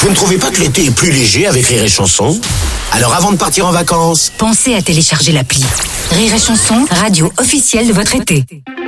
Vous ne trouvez pas que l'été est plus léger avec Rire et Chanson? Alors avant de partir en vacances, pensez à télécharger l'appli. Rire et Chanson, radio officielle de votre été.